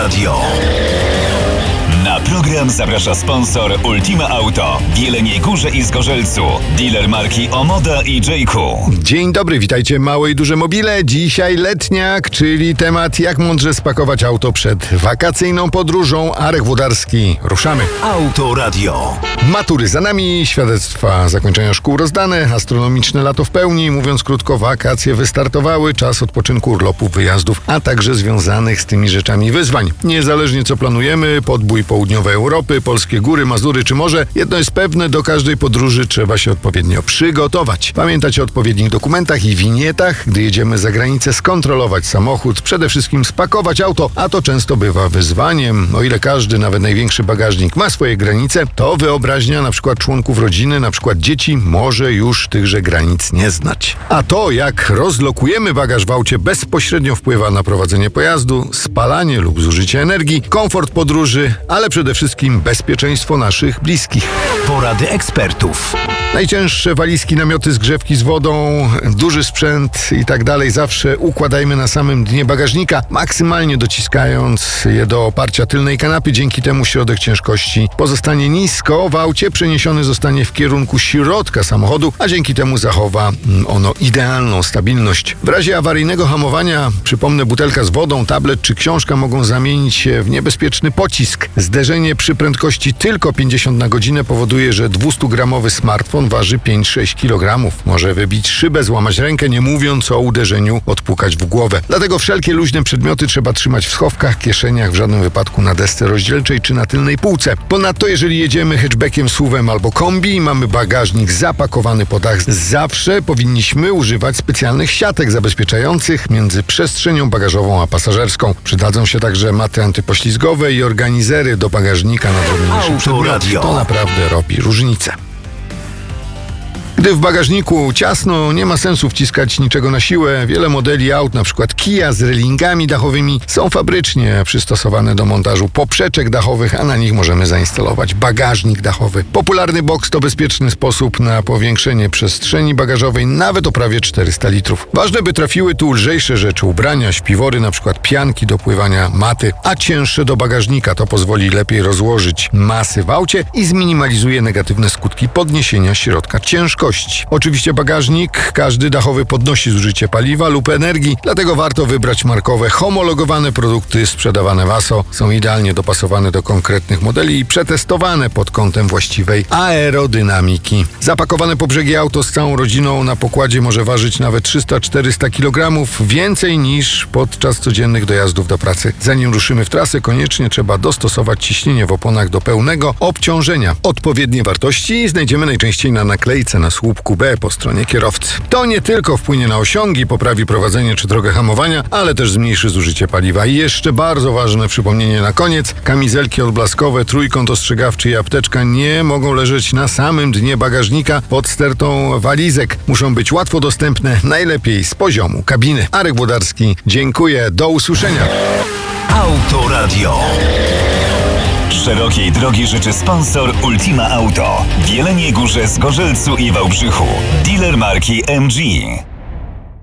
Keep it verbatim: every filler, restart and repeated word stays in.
Radio. Na program zaprasza sponsor Ultima Auto w Jeleniej Górze i Zgorzelcu. Dealer marki Omoda i Jayku. Dzień dobry, witajcie małe i duże mobile. Dzisiaj letniak, czyli temat jak mądrze spakować auto przed wakacyjną podróżą. Arek Włodarski, ruszamy. Auto Radio. Matury za nami, świadectwa zakończenia szkół rozdane, astronomiczne lato w pełni. Mówiąc krótko, wakacje wystartowały, czas odpoczynku, urlopów, wyjazdów, a także związanych z tymi rzeczami wyzwań. Niezależnie co planujemy, podbój południowej Europy, polskie góry, Mazury czy morze, jedno jest pewne, do każdej podróży trzeba się odpowiednio przygotować. Pamiętać o odpowiednich dokumentach i winietach, gdy jedziemy za granicę, skontrolować samochód, przede wszystkim spakować auto, a to często bywa wyzwaniem. O ile każdy, nawet największy bagażnik ma swoje granice, to wyobraźnia na przykład członków rodziny, na przykład dzieci, może już tychże granic nie znać. A to, jak rozlokujemy bagaż w aucie, bezpośrednio wpływa na prowadzenie pojazdu, spalanie lub zużycie energii, komfort podróży, ale przede wszystkim bezpieczeństwo naszych bliskich. Porady ekspertów. Najcięższe walizki, namioty, zgrzewki z wodą, duży sprzęt i tak dalej zawsze układajmy na samym dnie bagażnika, maksymalnie dociskając je do oparcia tylnej kanapy. Dzięki temu środek ciężkości pozostanie nisko, w aucie przeniesiony zostanie w kierunku środka samochodu, a dzięki temu zachowa ono idealną stabilność. W razie awaryjnego hamowania, przypomnę, butelka z wodą, tablet czy książka mogą zamienić się w niebezpieczny pocisk. Zderzenie przy prędkości tylko pięćdziesiąt na godzinę powoduje, że dwiestugramowy smartfon waży pięć sześć kilogramów. Może wybić szybę, złamać rękę, nie mówiąc o uderzeniu, odpukać w głowę. Dlatego wszelkie luźne przedmioty trzeba trzymać w schowkach, kieszeniach, w żadnym wypadku na desce rozdzielczej czy na tylnej półce. Ponadto, jeżeli jedziemy hatchbackiem, suwem albo kombi i mamy bagażnik zapakowany po dach, zawsze powinniśmy używać specjalnych siatek zabezpieczających między przestrzenią bagażową a pasażerską. Przydadzą się także maty antypoślizgowe i organizery do bagażnika na drobniejszy przedmiot. To naprawdę robi różnicę. Gdy w bagażniku ciasno, nie ma sensu wciskać niczego na siłę. Wiele modeli aut, np. Kia z relingami dachowymi, są fabrycznie przystosowane do montażu poprzeczek dachowych, a na nich możemy zainstalować bagażnik dachowy. Popularny boks to bezpieczny sposób na powiększenie przestrzeni bagażowej nawet o prawie czterysta litrów. Ważne, by trafiły tu lżejsze rzeczy, ubrania, śpiwory, np. pianki do pływania, maty, a cięższe do bagażnika. To pozwoli lepiej rozłożyć masy w aucie i zminimalizuje negatywne skutki podniesienia środka ciężkości. Oczywiście bagażnik każdy dachowy podnosi zużycie paliwa lub energii, dlatego warto wybrać markowe, homologowane produkty sprzedawane w A S O. Są idealnie dopasowane do konkretnych modeli i przetestowane pod kątem właściwej aerodynamiki. Zapakowane po brzegi auto z całą rodziną na pokładzie może ważyć nawet trzysta czterysta kilogramów, więcej niż podczas codziennych dojazdów do pracy. Zanim ruszymy w trasę, koniecznie trzeba dostosować ciśnienie w oponach do pełnego obciążenia. Odpowiednie wartości znajdziemy najczęściej na naklejce na słupku B po stronie kierowcy. To nie tylko wpłynie na osiągi, poprawi prowadzenie czy drogę hamowania, ale też zmniejszy zużycie paliwa. I jeszcze bardzo ważne przypomnienie na koniec. Kamizelki odblaskowe, trójkąt ostrzegawczy i apteczka nie mogą leżeć na samym dnie bagażnika pod stertą walizek. Muszą być łatwo dostępne, najlepiej z poziomu kabiny. Arek Włodarski, dziękuję, do usłyszenia. Auto Radio. Szerokiej drogi życzy sponsor Ultima Auto w Jeleniej Górze, Zgorzelcu i Wałbrzychu. Dealer marki M G.